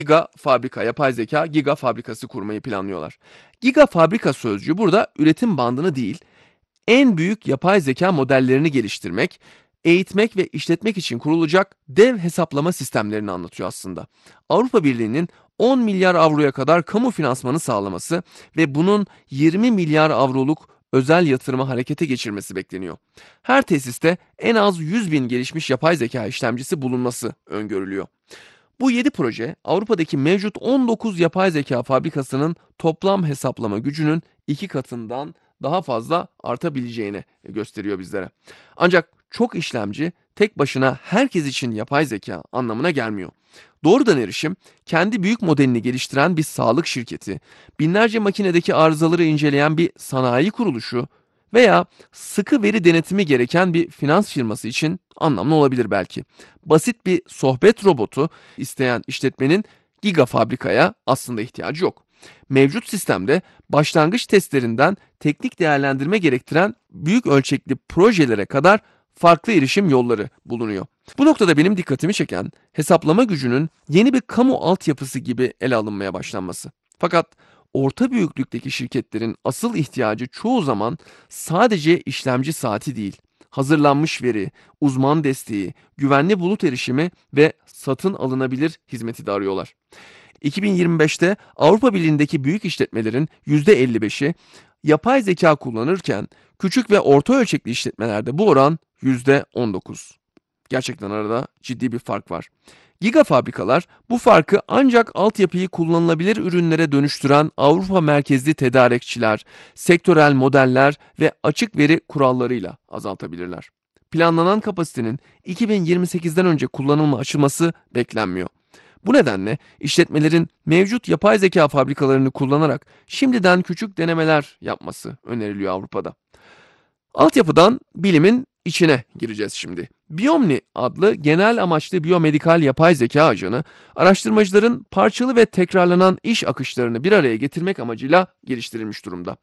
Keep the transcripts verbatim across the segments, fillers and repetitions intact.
Giga fabrika, yapay zeka giga fabrikası kurmayı planlıyorlar. Giga fabrika sözcüğü burada üretim bandını değil, en büyük yapay zeka modellerini geliştirmek, eğitmek ve işletmek için kurulacak dev hesaplama sistemlerini anlatıyor aslında. Avrupa Birliği'nin on milyar avroya kadar kamu finansmanı sağlaması ve bunun yirmi milyar avroluk özel yatırıma harekete geçirmesi bekleniyor. Her tesiste en az yüz bin gelişmiş yapay zeka işlemcisi bulunması öngörülüyor. Bu yedi proje Avrupa'daki mevcut on dokuz yapay zeka fabrikasının toplam hesaplama gücünün iki katından daha fazla artabileceğini gösteriyor bizlere. Ancak çok işlemci tek başına herkes için yapay zeka anlamına gelmiyor. Doğrudan erişim, kendi büyük modelini geliştiren bir sağlık şirketi, binlerce makinedeki arızaları inceleyen bir sanayi kuruluşu veya sıkı veri denetimi gereken bir finans firması için anlamlı olabilir belki. Basit bir sohbet robotu isteyen işletmenin giga fabrikaya aslında ihtiyacı yok. Mevcut sistemde başlangıç testlerinden teknik değerlendirme gerektiren büyük ölçekli projelere kadar farklı erişim yolları bulunuyor. Bu noktada benim dikkatimi çeken hesaplama gücünün yeni bir kamu altyapısı gibi ele alınmaya başlanması. Fakat orta büyüklükteki şirketlerin asıl ihtiyacı çoğu zaman sadece işlemci saati değil, hazırlanmış veri, uzman desteği, güvenli bulut erişimi ve satın alınabilir hizmeti de arıyorlar. iki bin yirmi beşte Avrupa Birliği'ndeki büyük işletmelerin yüzde elli beşi yapay zeka kullanırken küçük ve orta ölçekli işletmelerde bu oran yüzde on dokuz. Gerçekten arada ciddi bir fark var. Giga fabrikalar bu farkı ancak altyapıyı kullanılabilir ürünlere dönüştüren Avrupa merkezli tedarikçiler, sektörel modeller ve açık veri kurallarıyla azaltabilirler. Planlanan kapasitenin iki bin yirmi sekizden önce kullanıma açılması beklenmiyor. Bu nedenle işletmelerin mevcut yapay zeka fabrikalarını kullanarak şimdiden küçük denemeler yapması öneriliyor Avrupa'da. Altyapıdan bilimin içine gireceğiz şimdi. Biyomni adlı genel amaçlı biyomedikal yapay zeka ajanı, araştırmacıların parçalı ve tekrarlanan iş akışlarını bir araya getirmek amacıyla geliştirilmiş durumda.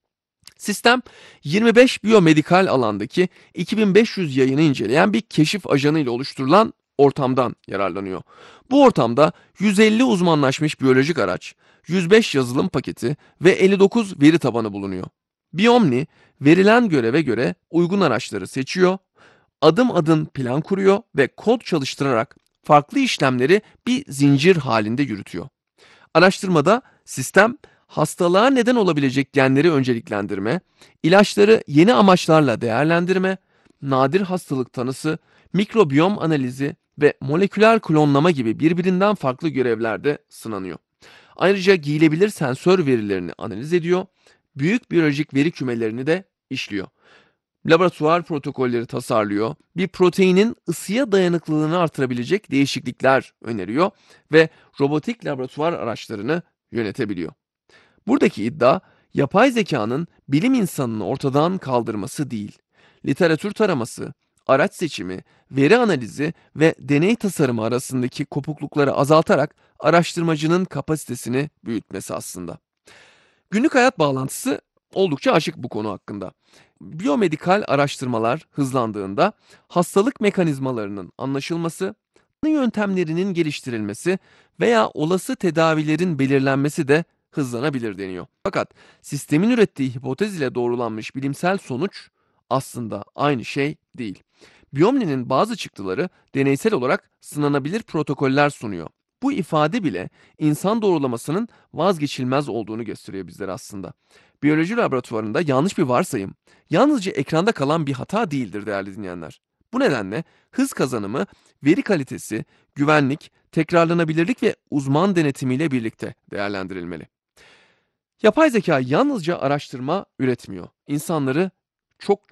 Sistem, yirmi beş biyomedikal alandaki iki bin beş yüz yayını inceleyen bir keşif ajanı ile oluşturulan ortamdan yararlanıyor. Bu ortamda yüz elli uzmanlaşmış biyolojik araç, yüz beş yazılım paketi ve elli dokuz veri tabanı bulunuyor. Biyomni, verilen göreve göre uygun araçları seçiyor, adım adım plan kuruyor ve kod çalıştırarak farklı işlemleri bir zincir halinde yürütüyor. Araştırmada sistem, hastalığa neden olabilecek genleri önceliklendirme, ilaçları yeni amaçlarla değerlendirme, nadir hastalık tanısı, mikrobiyom analizi ve moleküler klonlama gibi birbirinden farklı görevlerde sınanıyor. Ayrıca giyilebilir sensör verilerini analiz ediyor, büyük biyolojik veri kümelerini de işliyor. Laboratuvar protokolleri tasarlıyor, bir proteinin ısıya dayanıklılığını artırabilecek değişiklikler öneriyor ve robotik laboratuvar araçlarını yönetebiliyor. Buradaki iddia, yapay zekanın bilim insanını ortadan kaldırması değil, literatür taraması, araç seçimi, veri analizi ve deney tasarımı arasındaki kopuklukları azaltarak araştırmacının kapasitesini büyütmesi aslında. Günlük hayat bağlantısı oldukça açık bu konu hakkında. Biyomedikal araştırmalar hızlandığında hastalık mekanizmalarının anlaşılması, tanı yöntemlerinin geliştirilmesi veya olası tedavilerin belirlenmesi de hızlanabilir deniyor. Fakat sistemin ürettiği hipotez ile doğrulanmış bilimsel sonuç aslında aynı şey değil. Biyomni'nin bazı çıktıları deneysel olarak sınanabilir protokoller sunuyor. Bu ifade bile insan doğrulamasının vazgeçilmez olduğunu gösteriyor bizlere aslında. Biyoloji laboratuvarında yanlış bir varsayım, yalnızca ekranda kalan bir hata değildir değerli dinleyenler. Bu nedenle hız kazanımı, veri kalitesi, güvenlik, tekrarlanabilirlik ve uzman denetimiyle birlikte değerlendirilmeli. Yapay zeka yalnızca araştırma üretmiyor. İnsanları çok